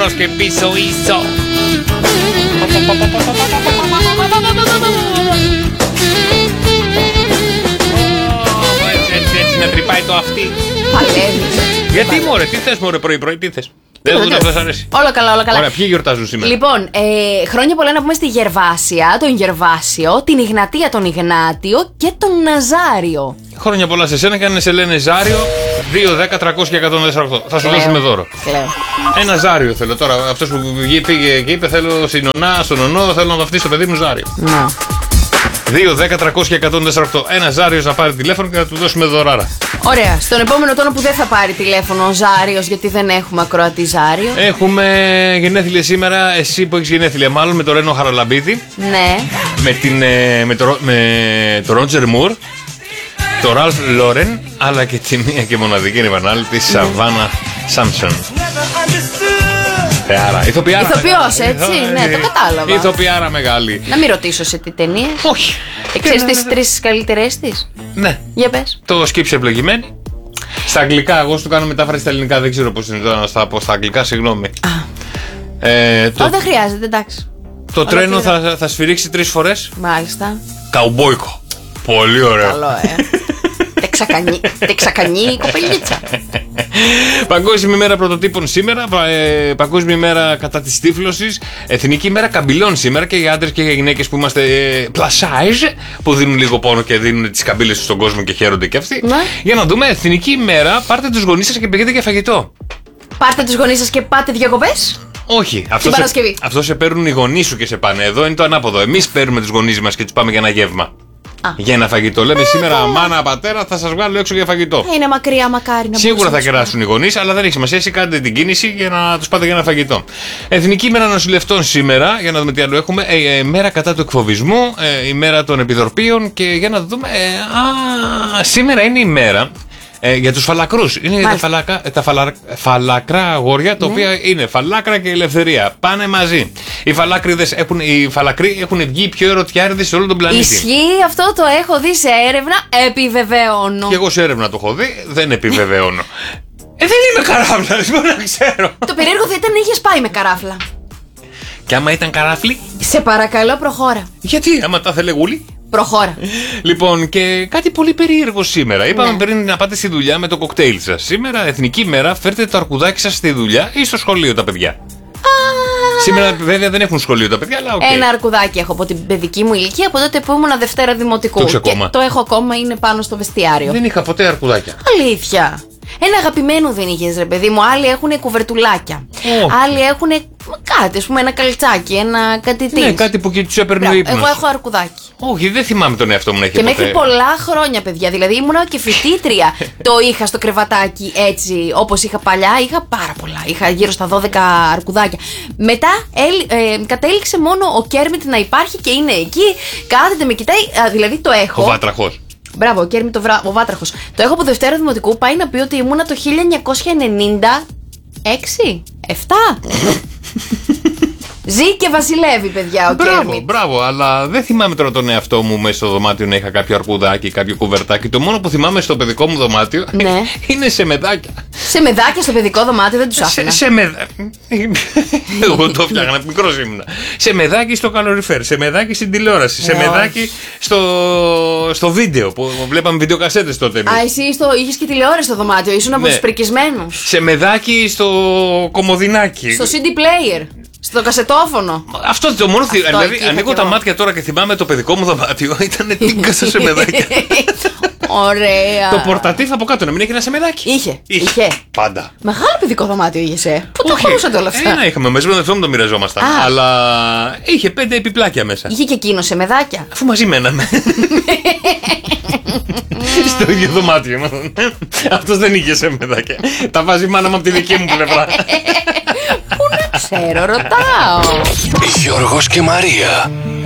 μπρος και πίσω ίσο. Έτσι να τρυπάει το αυτί. Παλεύεις. Γιατί μωρέ, τι θες μωρέ πρωί-πρωί, τι θες? Δεν θα αρέσει. Όλα καλά, όλα καλά. Ωραία, ποιοι γιορτάζουν σήμερα? Λοιπόν, χρόνια πολλά να πούμε στη Γερβάσια, τον Γερβάσιο, την Ιγνατία, τον Ιγνάτιο και τον Ναζάριο. Χρόνια πολλά σε σένα και αν σε λένε Ζάριο, 2, 10, 300 και 148. Θα σου δώσουμε δώρο. Ένα Ζάριο θέλω τώρα. Αυτός που πήγε και είπε: θέλω στην Ονά, στον Ονό, θέλω να βαφτίσει το παιδί μου Ζάριο. 2, 10, 300 και 148. Ένα Ζάριος να πάρει τηλέφωνο και να του δώσουμε δωράρα. Ωραία. Στον επόμενο τόνο που δεν θα πάρει τηλέφωνο ο Ζάριος, γιατί δεν έχουμε ακροατή Ζάριο. Έχουμε γενέθλια σήμερα. Εσύ που έχεις γενέθλια, μάλλον με τον Ρένο Χαραλαμπίδη. Ναι. Με τον Ρότζερ Μουρ, τον Ραλφ Λόρεν, αλλά και τη μία και μοναδική επανάληψη τη Σαβάνα Σάμψον. Ηθοποιός, έτσι, ναι, το κατάλαβα. Ηθοποιάρα μεγάλη. Να μην ρωτήσω σε τι ταινίες. Όχι. Ξέρεις τις 3 καλύτερες της? Ναι. Για πες. Το σκύψε ευλογημένη. Στα αγγλικά, εγώ σου κάνω μετάφραση στα ελληνικά, δεν ξέρω πώς είναι τώρα να στα πω στα αγγλικά, συγγνώμη. Δεν χρειάζεται, εντάξει. Το τρένο θα σφυρίξει 3 φορές. Μάλιστα. Καουμπόικο. Πολύ ωραίο. Καλό, τεξακανή κοπελίτσα. Παγκόσμια ημέρα πρωτοτύπων σήμερα. Παγκόσμια ημέρα κατά της τύφλωσης. Εθνική ημέρα καμπυλών σήμερα και για άντρες και για γυναίκες που είμαστε plus size, που δίνουν λίγο πόνο και δίνουν τις καμπύλες τους στον κόσμο και χαίρονται και αυτοί. Ναι. Για να δούμε, εθνική ημέρα. Πάρτε τους γονείς σας και πηγαίνετε για φαγητό. Πάρτε τους γονείς σας και πάτε διακοπές. Όχι. Αυτό σε παίρνουν οι γονείς σου και σε πάνε. Εδώ είναι το ανάποδο. Εμείς παίρνουμε τους γονείς μας και τους πάμε για ένα γεύμα. Για ένα φαγητό. Λέμε σήμερα, μάνα, πατέρα, θα σας βγάλω έξω για φαγητό. Είναι μακριά, μακάρι να σίγουρα θα κεράσουν οι γονείς, αλλά δεν έχει σημασία. Εσύ κάντε την κίνηση για να τους πάτε για ένα φαγητό. Εθνική ημέρα νοσηλευτών σήμερα, για να δούμε τι άλλο έχουμε. Μέρα κατά του εκφοβισμού, η μέρα των επιδορπίων και για να δούμε. Σήμερα είναι η μέρα. Για τους φαλακρούς. Είναι τα φαλακρά αγόρια, τα οποία είναι φαλάκρα και ελευθερία. Πάνε μαζί. Οι φαλακροί έχουν βγει οι πιο ερωτιάριδες σε όλο τον πλανήτη. Ισχύει, αυτό το έχω δει σε έρευνα, επιβεβαιώνω. Και εγώ σε έρευνα το έχω δει, δεν επιβεβαιώνω. Δεν είμαι καράφλα, δεν μπορώ να ξέρω. Το περίεργο θα ήταν να είχες πάει με καράφλα. Και άμα ήταν καράφλι. Σε παρακαλώ, προχώρα. Γιατί, άμα τα θέλε γούλη. Προχώρα. Λοιπόν, και κάτι πολύ περίεργο σήμερα. Είπαμε πριν να πάτε στη δουλειά με το κοκτέιλ σας. Σήμερα, εθνική μέρα, φέρτε το αρκουδάκι σας στη δουλειά ή στο σχολείο τα παιδιά. Σήμερα, βέβαια, δεν έχουν σχολείο τα παιδιά, αλλά Ένα αρκουδάκι έχω από την παιδική μου ηλικία, από τότε που ήμουν Δευτέρα Δημοτικού. Το έχω ακόμα, είναι πάνω στο βεστιάριο. Δεν είχα ποτέ αρκουδάκια. Αλήθεια. Ένα αγαπημένο δεν είχες, ρε παιδί μου. Άλλοι έχουν κουβερτουλάκια. Άλλοι έχουν κάτι, ας πούμε, ένα καλτσάκι, ένα κάτι τι. Ναι, κάτι που και τους έπαιρνε ο ύπνος. Εγώ έχω αρκουδάκι. Όχι, δεν θυμάμαι τον εαυτό μου να έχει ποτέ. Και μέχρι πολλά χρόνια, παιδιά. Δηλαδή ήμουνα και φοιτήτρια. Το είχα στο κρεβατάκι έτσι, όπως είχα παλιά. Είχα πάρα πολλά. Είχα γύρω στα 12 αρκουδάκια. Μετά κατέληξε μόνο ο Κέρμιτ να υπάρχει και είναι εκεί. Κάθεται, με κοιτάει. Δηλαδή το έχω. Ο Βάτραχος. Μπράβο, ο Κέρμιτ ο Βάτραχος. Το έχω από Δευτέρα Δημοτικού. Πάει να πει ότι ήμουνα το 1996. 7. Ζει και βασιλεύει, παιδιά, ο Κέρμιτ. Μπράβο, αλλά δεν θυμάμαι τώρα τον εαυτό μου μέσα στο δωμάτιο να είχα κάποιο αρκουδάκι, κάποιο κουβερτάκι. Το μόνο που θυμάμαι στο παιδικό μου δωμάτιο είναι σε μεδάκια. Σε μεδάκια στο παιδικό δωμάτιο δεν τους άφηνα. Εγώ το φτιάχνα, μικρός ήμουνα. Σε μεδάκι στο καλοριφέρ, σε μεδάκι στην τηλεόραση, σε μεδάκι στο βίντεο που βλέπαμε βιντεοκασέτες τότε. Εσύ είχες και τηλεόραση στο δωμάτιο, ήσουν από τους πρικισμένους. Σε μεδάκι στο κομμωδινάκι. Στο CD player. Στο κασετόφωνο. Αυτό το μόνο. Δηλαδή, ανοίγω τα μάτια τώρα και θυμάμαι το παιδικό μου δωμάτιο. Ήταν τίνκα σε μεδάκια. Ωραία. Το πορτατίφ από κάτω να μην έχει ένα σεμεδάκι. Είχε. Πάντα. Μεγάλο παιδικό δωμάτιο είχε. Πού το χωρούσατε όλα αυτά. Ένα είχαμε. Μαζί με τον εαυτό μου το μοιραζόμασταν. Αλλά είχε 5 επιπλάκια μέσα. Είχε και εκείνο σεμεδάκια. Αφού μαζί μέναμε. Στο ίδιο δωμάτιο. Αυτό δεν είχε σεμεδάκια. Τα βάζει η μάνα μου από τη δική μου πλευρά. Πού να ξέρω, ρωτάω. Γιώργος και Μαρία.